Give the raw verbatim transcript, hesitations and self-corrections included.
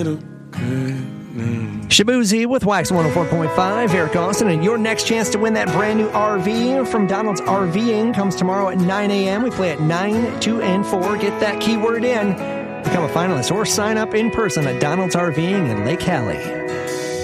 Shabuzi with Wax one oh four point five, Eric Austin, and your next chance to win that brand new R V from Donald's RVing comes tomorrow at nine a.m. We play at nine, two, and four. Get that keyword in. Become a finalist or sign up in person at Donald's RVing in Lake Hallie.